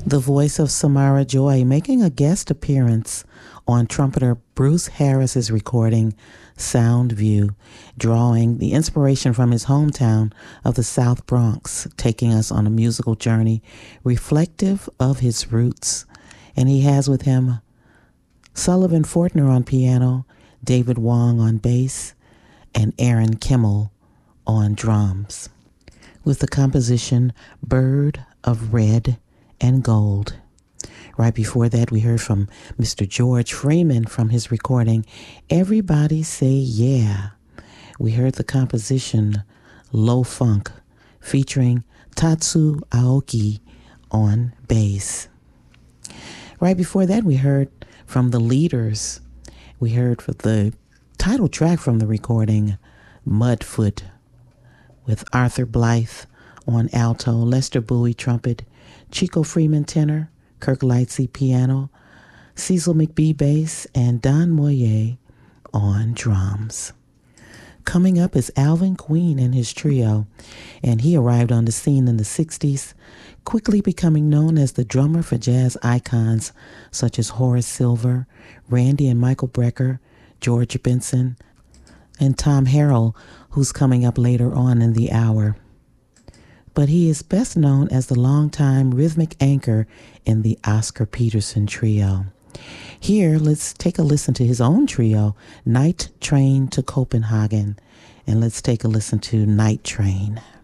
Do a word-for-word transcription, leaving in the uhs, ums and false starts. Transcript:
The voice of Samara Joy making a guest appearance on trumpeter Bruce Harris's recording Sound View, drawing the inspiration from his hometown of the South Bronx, taking us on a musical journey reflective of his roots. And he has with him Sullivan Fortner on piano, David Wong on bass, and Aaron Kimmel on drums, with the composition Bird of Red and Gold. Right before that, we heard from Mister George Freeman from his recording Everybody Say Yeah. We heard the composition Low Funk featuring Tatsu Aoki on bass. Right before that, we heard from the Leaders. We heard for the title track from the recording Mudfoot, with Arthur Blythe on alto, Lester Bowie trumpet, Chico Freeman tenor, Kirk Lightsey piano, Cecil McBee bass, and Don Moyer on drums. Coming up is Alvin Queen and his trio, and he arrived on the scene in the sixties, quickly becoming known as the drummer for jazz icons such as Horace Silver, Randy and Michael Brecker, George Benson, and Tom Harrell, who's coming up later on in the hour. But he is best known as the longtime rhythmic anchor in the Oscar Peterson Trio. Here, let's take a listen to his own trio, Night Train to Copenhagen, and let's take a listen to Night Train.